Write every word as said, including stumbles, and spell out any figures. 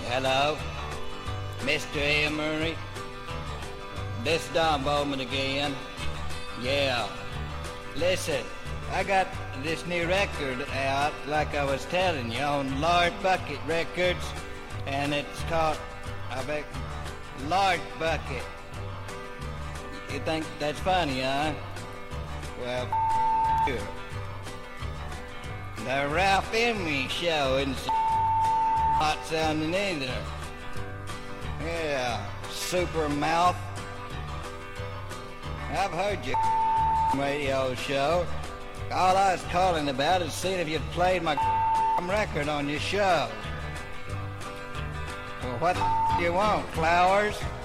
Hello, Mister Emery. This is Don Bowman again. Yeah. Listen, I got this new record out, like I was telling you, on Lard Bucket Records, and it's called, I bet, Lard Bucket. You think that's funny, huh? Well, f*** you. The Ralph Emery Show isn't so hot sounding either. Yeah, super mouth. I've heard your radio show. All I was calling about is seeing if you'd played my record on your show. Well, what do you want, flowers?